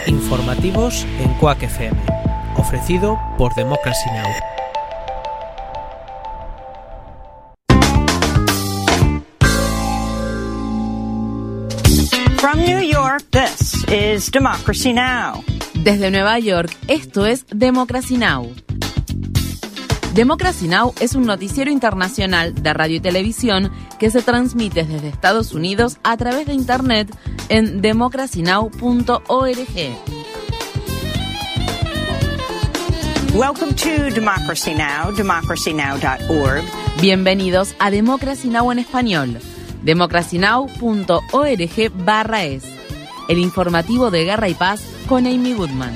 Informativos en Quack FM, ofrecido por Democracy Now! From New York, this is Democracy Now! Desde Nueva York, esto es Democracy Now! Democracy Now! Es un noticiero internacional de radio y televisión que se transmite desde Estados Unidos a través de Internet en democracynow.org. Welcome to Democracy Now!, democracynow.org. Bienvenidos a Democracy Now! En español, democracynow.org/es, el informativo de Guerra y Paz con Amy Goodman.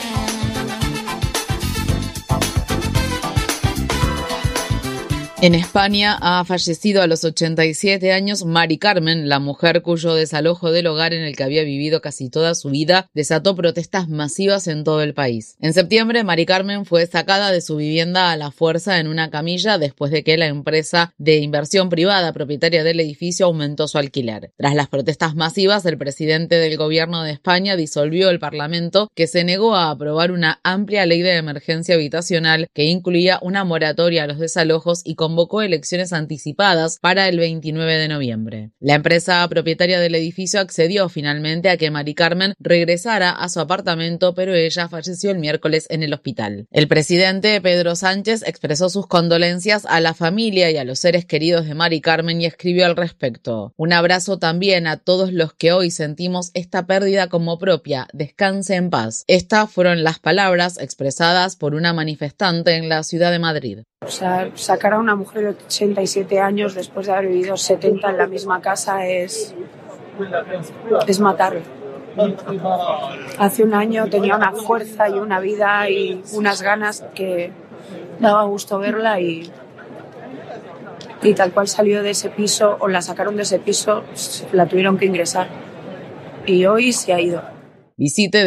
En España ha fallecido a los 87 años Mari Carmen, la mujer cuyo desalojo del hogar en el que había vivido casi toda su vida desató protestas masivas en todo el país. En septiembre, Mari Carmen fue sacada de su vivienda a la fuerza en una camilla después de que la empresa de inversión privada propietaria del edificio aumentó su alquiler. Tras las protestas masivas, el presidente del gobierno de España disolvió el Parlamento, que se negó a aprobar una amplia ley de emergencia habitacional que incluía una moratoria a los desalojos y convocó elecciones anticipadas para el 29 de noviembre. La empresa propietaria del edificio accedió finalmente a que Mari Carmen regresara a su apartamento, pero ella falleció el miércoles en el hospital. El presidente Pedro Sánchez expresó sus condolencias a la familia y a los seres queridos de Mari Carmen y escribió al respecto: un abrazo también a todos los que hoy sentimos esta pérdida como propia. Descanse en paz. Estas fueron las palabras expresadas por una manifestante en la ciudad de Madrid. O sea, sacar a una mujer de 87 años después de haber vivido 70 en la misma casa es matarlo. Hace un año tenía una fuerza y una vida y unas ganas que daba gusto verla y tal cual salió de ese piso o la sacaron de ese piso, la tuvieron que ingresar y hoy se ha ido. Visite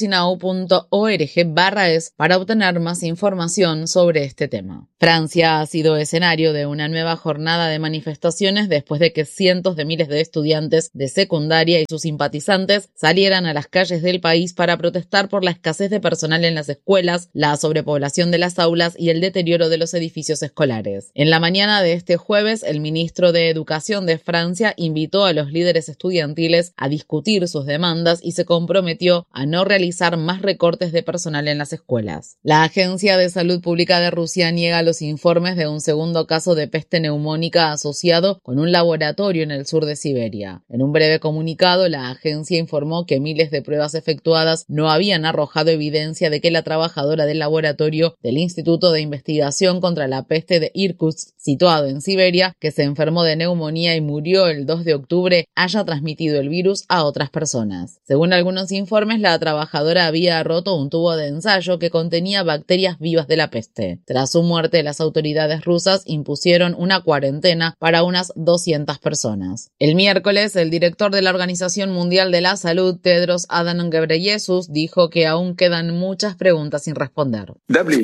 democracynow.org/es para obtener más información sobre este tema. Francia ha sido escenario de una nueva jornada de manifestaciones después de que cientos de miles de estudiantes de secundaria y sus simpatizantes salieran a las calles del país para protestar por la escasez de personal en las escuelas, la sobrepoblación de las aulas y el deterioro de los edificios escolares. En la mañana de este jueves, el ministro de Educación de Francia invitó a los líderes estudiantiles a discutir sus demandas y se comprometió a no realizar más recortes de personal en las escuelas. La Agencia de Salud Pública de Rusia niega los informes de un segundo caso de peste neumónica asociado con un laboratorio en el sur de Siberia. En un breve comunicado, la agencia informó que miles de pruebas efectuadas no habían arrojado evidencia de que la trabajadora del laboratorio del Instituto de Investigación contra la Peste de Irkutsk, situado en Siberia, que se enfermó de neumonía y murió el 2 de octubre, haya transmitido el virus a otras personas. Según algunos informes, la trabajadora había roto un tubo de ensayo que contenía bacterias vivas de la peste. Tras su muerte, las autoridades rusas impusieron una cuarentena para unas 200 personas. El miércoles, el director de la Organización Mundial de la Salud, Tedros Adhanom Ghebreyesus, dijo que aún quedan muchas preguntas sin responder.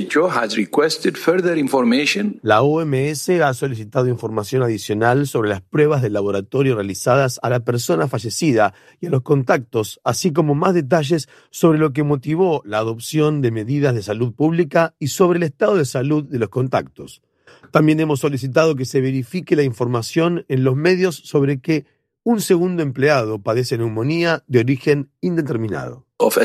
La OMS ha solicitado información adicional sobre las pruebas del laboratorio realizadas a la persona fallecida y a los contactos, así como más detalles sobre lo que motivó la adopción de medidas de salud pública y sobre el estado de salud de los contactos. También hemos solicitado que se verifique la información en los medios sobre que un segundo empleado padece neumonía de origen indeterminado.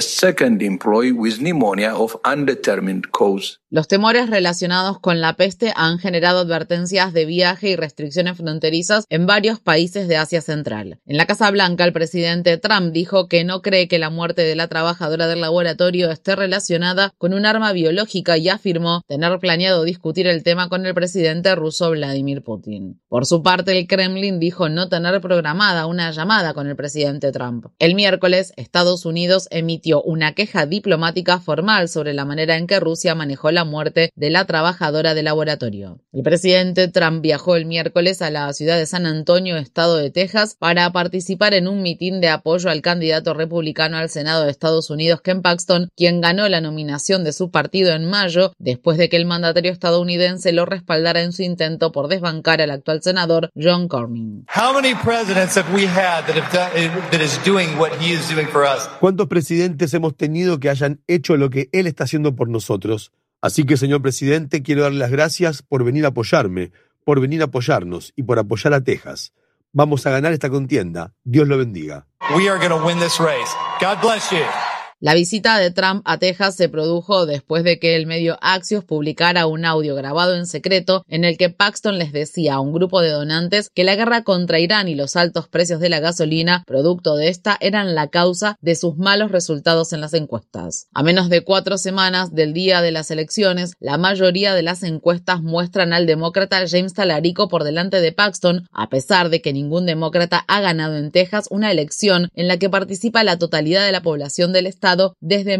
Los temores relacionados con la peste han generado advertencias de viaje y restricciones fronterizas en varios países de Asia Central. En la Casa Blanca, el presidente Trump dijo que no cree que la muerte de la trabajadora del laboratorio esté relacionada con un arma biológica y afirmó tener planeado discutir el tema con el presidente ruso Vladimir Putin. Por su parte, el Kremlin dijo no tener programada una llamada con el presidente Trump. El miércoles, Estados Unidos emitió una queja diplomática formal sobre la manera en que Rusia manejó la muerte de la trabajadora del laboratorio. El presidente Trump viajó el miércoles a la ciudad de San Antonio, estado de Texas, para participar en un mitin de apoyo al candidato republicano al Senado de Estados Unidos, Ken Paxton, quien ganó la nominación de su partido en mayo, después de que el mandatario estadounidense lo respaldara en su intento por desbancar al actual senador John Cornyn. ¿Cuántos presidentes presidentes hemos tenido que hayan hecho lo que él está haciendo por nosotros. Así que, señor presidente, quiero darle las gracias por venir a apoyarme, por venir a apoyarnos y por apoyar a Texas. Vamos a ganar esta contienda. Dios lo bendiga. We are going to win this race. God bless you. La visita de Trump a Texas se produjo después de que el medio Axios publicara un audio grabado en secreto en el que Paxton les decía a un grupo de donantes que la guerra contra Irán y los altos precios de la gasolina, producto de esta, eran la causa de sus malos resultados en las encuestas. A menos de 4 semanas del día de las elecciones, la mayoría de las encuestas muestran al demócrata James Talarico por delante de Paxton, a pesar de que ningún demócrata ha ganado en Texas una elección en la que participa la totalidad de la población del estado desde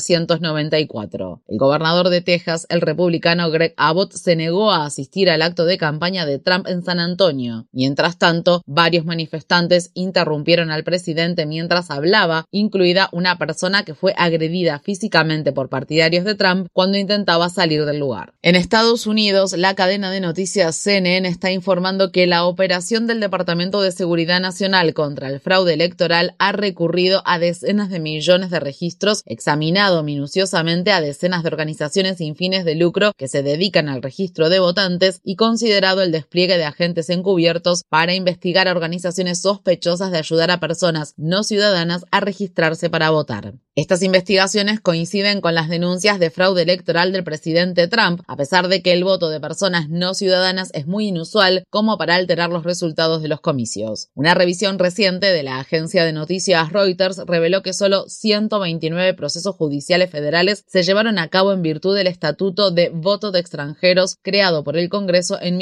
1994. El gobernador de Texas, el republicano Greg Abbott, se negó a asistir al acto de campaña de Trump en San Antonio. Mientras tanto, varios manifestantes interrumpieron al presidente mientras hablaba, incluida una persona que fue agredida físicamente por partidarios de Trump cuando intentaba salir del lugar. En Estados Unidos, la cadena de noticias CNN está informando que la operación del Departamento de Seguridad Nacional contra el fraude electoral ha recurrido a decenas de millones de registros, examinado minuciosamente a decenas de organizaciones sin fines de lucro que se dedican al registro de votantes y considerado el despliegue de agentes encubiertos para investigar a organizaciones sospechosas de ayudar a personas no ciudadanas a registrarse para votar. Estas investigaciones coinciden con las denuncias de fraude electoral del presidente Trump, a pesar de que el voto de personas no ciudadanas es muy inusual como para alterar los resultados de los comicios. Una revisión reciente de la agencia de noticias Reuters reveló que solo 129 procesos judiciales federales se llevaron a cabo en virtud del Estatuto de Voto de Extranjeros creado por el Congreso en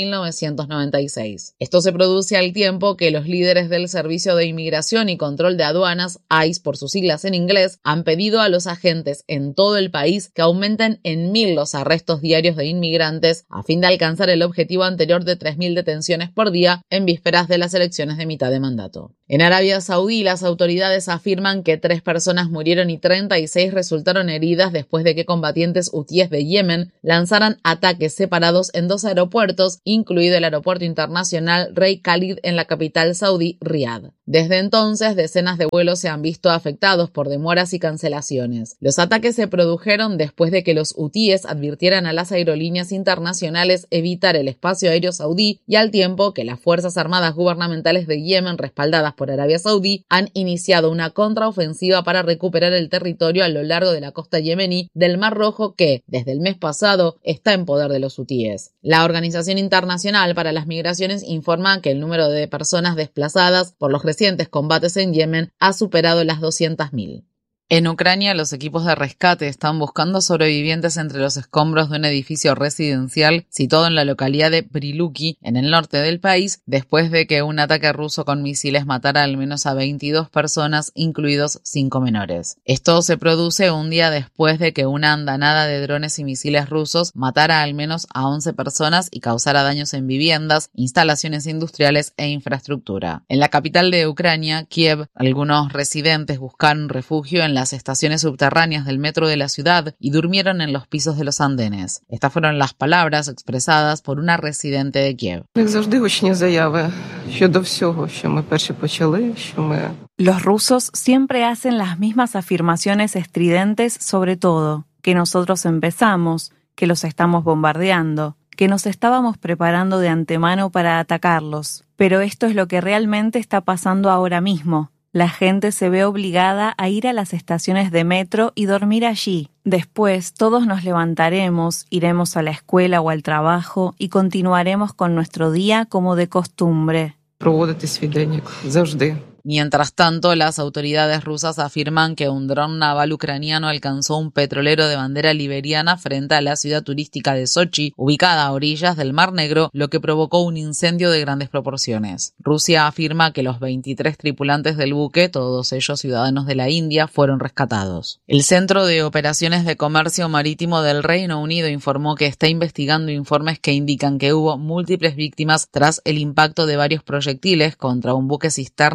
1996. Esto se produce al tiempo que los líderes del Servicio de Inmigración y Control de Aduanas, ICE por sus siglas en inglés, han pedido a los agentes en todo el país que aumenten en 1.000 los arrestos diarios de inmigrantes a fin de alcanzar el objetivo anterior de 3.000 detenciones por día en vísperas de las elecciones de mitad de mandato. En Arabia Saudí, las autoridades afirman que 3 personas murieron y 36 resultaron heridas después de que combatientes hutíes de Yemen lanzaran ataques separados en 2 aeropuertos, incluido el aeropuerto internacional Rey Khalid en la capital saudí, Riad. Desde entonces, decenas de vuelos se han visto afectados por demoras y cancelaciones. Los ataques se produjeron después de que los hutíes advirtieran a las aerolíneas internacionales evitar el espacio aéreo saudí y al tiempo que las Fuerzas Armadas Gubernamentales de Yemen, respaldadas por Arabia Saudí, han iniciado una contraofensiva para recuperar el territorio a lo largo de la costa yemení del Mar Rojo que, desde el mes pasado, está en poder de los hutíes. La Organización Internacional para las Migraciones informa que el número de personas desplazadas por los recientes combates en Yemen ha superado las 200.000. En Ucrania, los equipos de rescate están buscando sobrevivientes entre los escombros de un edificio residencial situado en la localidad de Priluki, en el norte del país, después de que un ataque ruso con misiles matara al menos a 22 personas, incluidos 5 menores. Esto se produce un día después de que una andanada de drones y misiles rusos matara al menos a 11 personas y causara daños en viviendas, instalaciones industriales e infraestructura. En la capital de Ucrania, Kiev, algunos residentes buscaron refugio en las estaciones subterráneas del metro de la ciudad y durmieron en los pisos de los andenes. Estas fueron las palabras expresadas por una residente de Kiev. Los rusos siempre hacen las mismas afirmaciones estridentes sobre todo, que nosotros empezamos, que los estamos bombardeando, que nos estábamos preparando de antemano para atacarlos. Pero esto es lo que realmente está pasando ahora mismo. La gente se ve obligada a ir a las estaciones de metro y dormir allí. Después todos nos levantaremos, iremos a la escuela o al trabajo y continuaremos con nuestro día como de costumbre. Mientras tanto, las autoridades rusas afirman que un dron naval ucraniano alcanzó un petrolero de bandera liberiana frente a la ciudad turística de Sochi, ubicada a orillas del Mar Negro, lo que provocó un incendio de grandes proporciones. Rusia afirma que los 23 tripulantes del buque, todos ellos ciudadanos de la India, fueron rescatados. El Centro de Operaciones de Comercio Marítimo del Reino Unido informó que está investigando informes que indican que hubo múltiples víctimas tras el impacto de varios proyectiles contra un buque cisterna al norte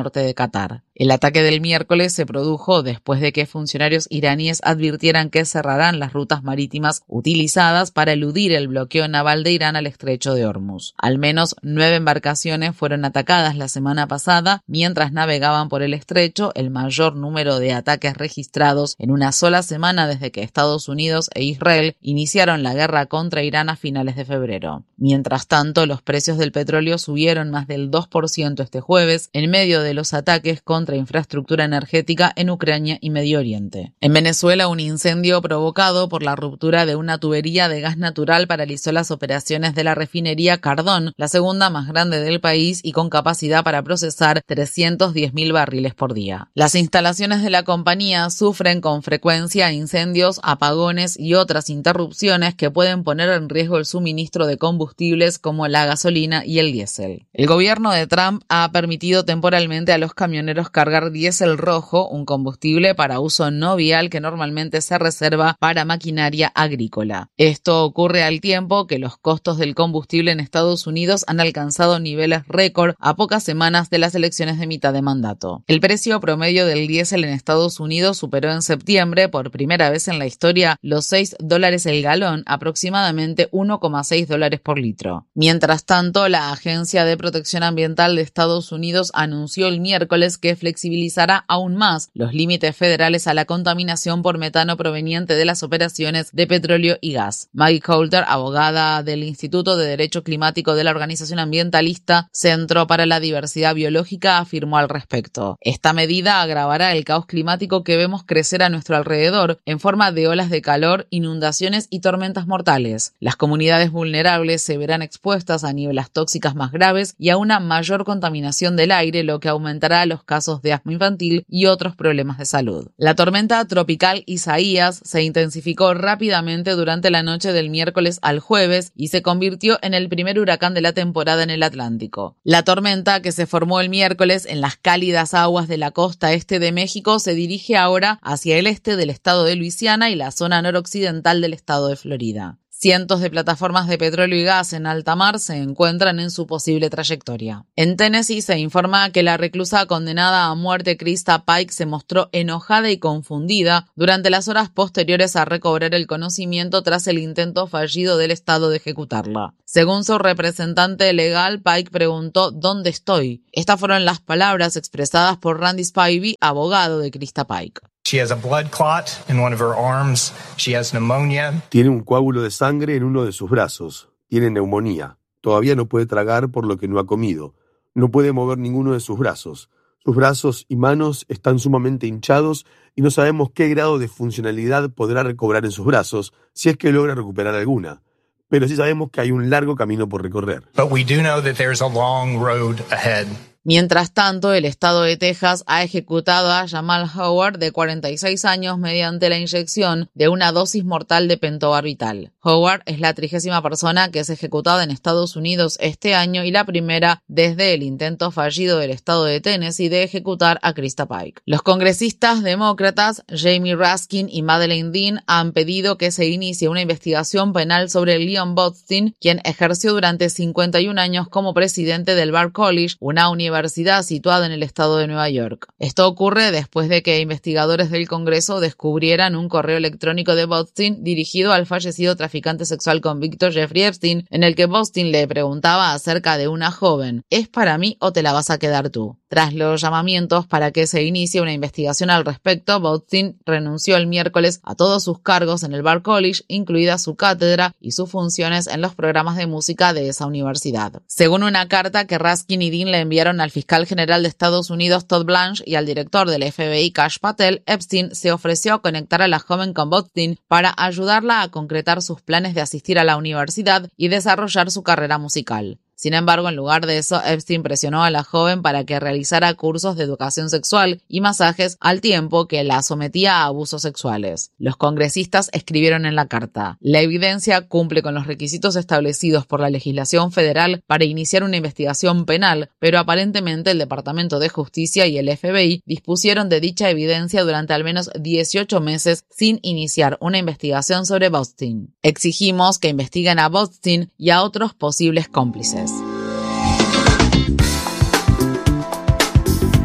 norte de Qatar. El ataque del miércoles se produjo después de que funcionarios iraníes advirtieran que cerrarán las rutas marítimas utilizadas para eludir el bloqueo naval de Irán al estrecho de Hormuz. Al menos 9 embarcaciones fueron atacadas la semana pasada mientras navegaban por el estrecho, el mayor número de ataques registrados en una sola semana desde que Estados Unidos e Israel iniciaron la guerra contra Irán a finales de febrero. Mientras tanto, los precios del petróleo subieron más del 2% este jueves en medio de los ataques contra infraestructura energética en Ucrania y Medio Oriente. En Venezuela, un incendio provocado por la ruptura de una tubería de gas natural paralizó las operaciones de la refinería Cardón, la segunda más grande del país y con capacidad para procesar 310.000 barriles por día. Las instalaciones de la compañía sufren con frecuencia incendios, apagones y otras interrupciones que pueden poner en riesgo el suministro de combustibles como la gasolina y el diésel. El gobierno de Trump ha permitido temporalmente a los camioneros cargar diésel rojo, un combustible para uso no vial que normalmente se reserva para maquinaria agrícola. Esto ocurre al tiempo que los costos del combustible en Estados Unidos han alcanzado niveles récord a pocas semanas de las elecciones de mitad de mandato. El precio promedio del diésel en Estados Unidos superó en septiembre, por primera vez en la historia, los $6 el galón, aproximadamente $1,6 por litro. Mientras tanto, la Agencia de Protección Ambiental de Estados Unidos anunció el miércoles que flexibilizará aún más los límites federales a la contaminación por metano proveniente de las operaciones de petróleo y gas. Maggie Coulter, abogada del Instituto de Derecho Climático de la organización ambientalista Centro para la Diversidad Biológica, afirmó al respecto: esta medida agravará el caos climático que vemos crecer a nuestro alrededor en forma de olas de calor, inundaciones y tormentas mortales. Las comunidades vulnerables se verán expuestas a niveles tóxicas más graves y a una mayor contaminación del aire, lo que aumentará los casos de asma infantil y otros problemas de salud. La tormenta tropical Isaías se intensificó rápidamente durante la noche del miércoles al jueves y se convirtió en el primer huracán de la temporada en el Atlántico. La tormenta, que se formó el miércoles en las cálidas aguas de la costa este de México, se dirige ahora hacia el este del estado de Luisiana y la zona noroccidental del estado de Florida. Cientos de plataformas de petróleo y gas en alta mar se encuentran en su posible trayectoria. En Tennessee se informa que la reclusa condenada a muerte Krista Pike se mostró enojada y confundida durante las horas posteriores a recobrar el conocimiento tras el intento fallido del Estado de ejecutarla. Según su representante legal, Pike preguntó ¿dónde estoy? Estas fueron las palabras expresadas por Randy Spivey, abogado de Krista Pike. She has a blood clot in one of her arms. She has pneumonia. Tiene un coágulo de sangre en uno de sus brazos. Tiene neumonía. Todavía no puede tragar por lo que no ha comido. No puede mover ninguno de sus brazos. Sus brazos y manos están sumamente hinchados y no sabemos qué grado de funcionalidad podrá recobrar en sus brazos, si es que logra recuperar alguna. Pero sí sabemos que hay un largo camino por recorrer. But we do know that there's a long road ahead. Mientras tanto, el estado de Texas ha ejecutado a Jamal Howard, de 46 años, mediante la inyección de una dosis mortal de pentobarbital. Howard es la 30ª persona que es ejecutada en Estados Unidos este año y la primera desde el intento fallido del estado de Tennessee de ejecutar a Krista Pike. Los congresistas demócratas Jamie Raskin y Madeleine Dean han pedido que se inicie una investigación penal sobre Leon Botstein, quien ejerció durante 51 años como presidente del Bard College, una universidad situada en el estado de Nueva York. Esto ocurre después de que investigadores del Congreso descubrieran un correo electrónico de Botstein dirigido al fallecido traficante sexual convicto Jeffrey Epstein, en el que Botstein le preguntaba acerca de una joven: ¿es para mí o te la vas a quedar tú? Tras los llamamientos para que se inicie una investigación al respecto, Botstein renunció el miércoles a todos sus cargos en el Bard College, incluida su cátedra y sus funciones en los programas de música de esa universidad. Según una carta que Raskin y Dean le enviaron al fiscal general de Estados Unidos Todd Blanche y al director del FBI Kash Patel, Epstein se ofreció a conectar a la joven con Botstein para ayudarla a concretar sus planes de asistir a la universidad y desarrollar su carrera musical. Sin embargo, en lugar de eso, Epstein presionó a la joven para que realizara cursos de educación sexual y masajes al tiempo que la sometía a abusos sexuales. Los congresistas escribieron en la carta: la evidencia cumple con los requisitos establecidos por la legislación federal para iniciar una investigación penal, pero aparentemente el Departamento de Justicia y el FBI dispusieron de dicha evidencia durante al menos 18 meses sin iniciar una investigación sobre Botstein. Exigimos que investiguen a Botstein y a otros posibles cómplices.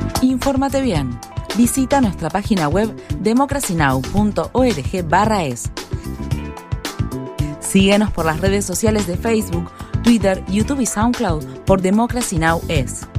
Infórmate bien. Visita nuestra página web democracynow.org/es. Síguenos por las redes sociales de Facebook, Twitter, YouTube y SoundCloud por Democracy Now! Es.